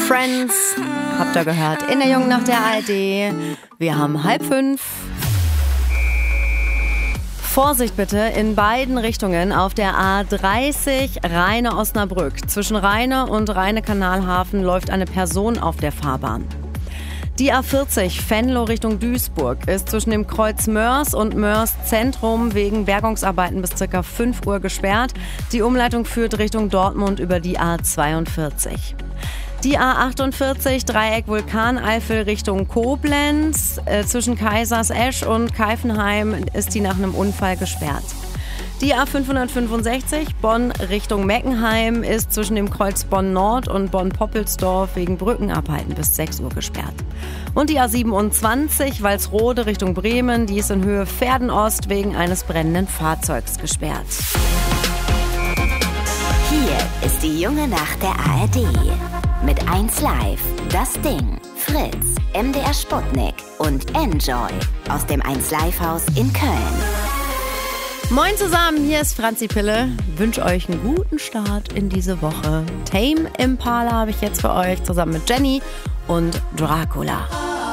Friends, habt ihr gehört, in der Jungen Nacht der ARD. Wir haben 4:30. Vorsicht bitte, in beiden Richtungen auf der A30 Rheine-Osnabrück. Zwischen Rheine und Rheine-Kanalhafen läuft eine Person auf der Fahrbahn. Die A40 Venlo Richtung Duisburg ist zwischen dem Kreuz Mörs und Mörs Zentrum wegen Bergungsarbeiten bis ca. 5 Uhr gesperrt. Die Umleitung führt Richtung Dortmund über die A42. Die A48 Dreieck Vulkaneifel Richtung Koblenz. Zwischen Kaisersesch und Keifenheim ist die nach einem Unfall gesperrt. Die A565 Bonn Richtung Meckenheim ist zwischen dem Kreuz Bonn Nord und Bonn-Poppelsdorf wegen Brückenarbeiten bis 6 Uhr gesperrt. Und die A27 Walsrode Richtung Bremen, die ist in Höhe Pferden-Ost wegen eines brennenden Fahrzeugs gesperrt. Hier ist die Junge Nacht der ARD. Mit 1Live, Das Ding, Fritz, MDR Sputnik und Enjoy aus dem 1Live-Haus in Köln. Moin zusammen, hier ist Franzi Pille. Wünsche euch einen guten Start in diese Woche. Tame Impala habe ich jetzt für euch zusammen mit Jenny und Dracula.